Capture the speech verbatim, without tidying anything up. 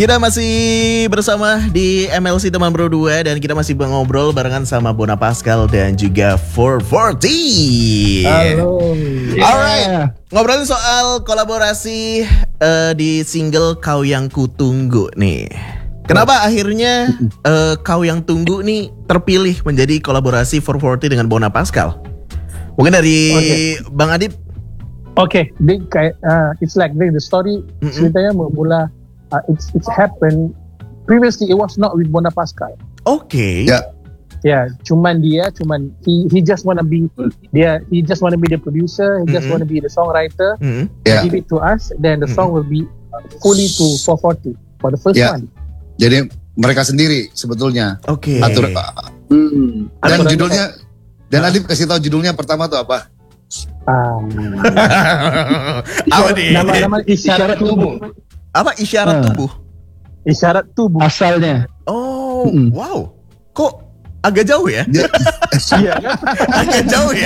Kita masih bersama di M L C Teman Bro dua dan kita masih ngobrol barengan sama Bona Pascal dan juga four forty. Halo. Alright, ngobrolin soal kolaborasi uh, di single Kau Yang Kutunggu nih. Kenapa akhirnya uh, Kau Yang Tunggu nih terpilih menjadi kolaborasi four forty dengan Bona Pascal? Mungkin dari okay. Bang Adib. Oke, okay. kayak uh, it's like the story mm-hmm. ceritanya bermula. Uh, it's it's happened previously. It was not with Bona Pascal. Oke. Okay. Ya. Yeah. Ya, yeah, cuman dia, cuman he he just wanna be dia he just wanna be the producer. He just mm-hmm. wanna be the songwriter. Mm-hmm. Yeah. Give it to us, then the song mm-hmm. will be fully to four forty for the first yeah. one. Jadi mereka sendiri sebetulnya. Oke. Okay. Atur. Hmm. Dan Aturan judulnya, dan Adib kasih tahu judulnya pertama tuh apa? Um, apa nih? Nama-nama isyarat tubuh. Apa isyarat uh, tubuh? Isyarat tubuh. Asalnya. Oh, mm-hmm. wow. Kok agak jauh ya? Iya. Agak jauh ya?